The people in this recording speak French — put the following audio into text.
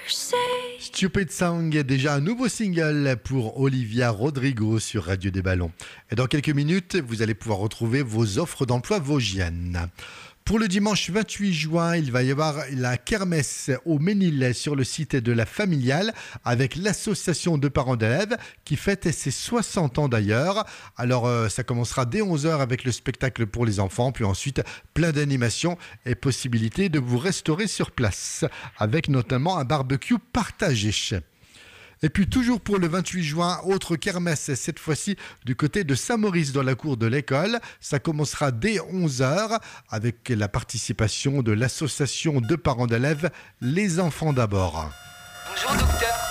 Stupid Song est déjà un nouveau single pour Olivia Rodrigo sur Radio des Ballons. Et dans quelques minutes, vous allez pouvoir retrouver vos offres d'emploi vosgiennes. Pour le dimanche 28 juin, il va y avoir la kermesse au Ménil sur le site de la Familiale avec l'association de parents d'élèves qui fête ses 60 ans d'ailleurs. Alors ça commencera dès 11h avec le spectacle pour les enfants, puis ensuite plein d'animations et possibilité de vous restaurer sur place avec notamment un barbecue partagé. Et puis toujours pour le 28 juin, autre kermesse, cette fois-ci du côté de Saint-Maurice dans la cour de l'école. Ça commencera dès 11h avec la participation de l'association de parents d'élèves Les Enfants d'abord. Bonjour docteur.